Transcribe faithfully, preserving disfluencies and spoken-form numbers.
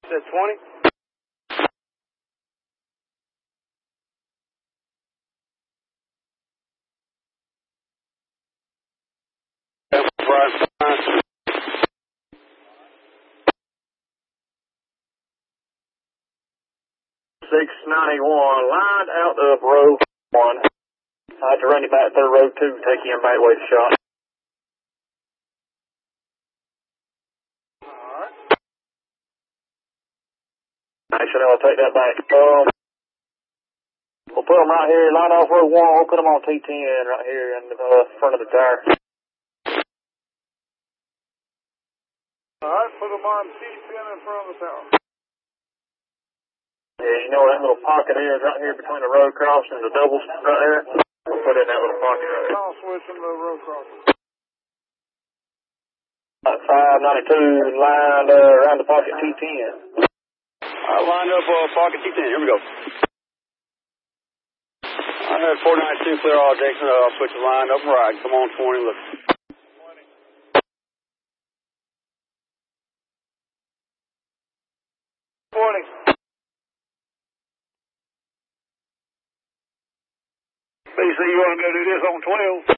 Said twenty. six ninety-one, lined out of row one. I had to run you back through row two, take you in back way to shot. Alright. Actually, I'll take that back. Um, we'll put them right here, line off row one, we'll put them on T ten right here in the uh, front of the tire. Alright, put them on T ten in front of the tower. Yeah, you know where that little pocket is right here between the road crossing and the doubles right there? We'll put in that little pocket right there. I'll switch them to the road crossing. five ninety-two lined uh, around the pocket T ten. Alright, lined up uh, pocket T ten. Here we go. I heard four ninety-two clear all Jackson. Uh, I'll switch the line up and right. Come on, twenty. Look. twenty. twenty. B C, you want to go do this on twelve?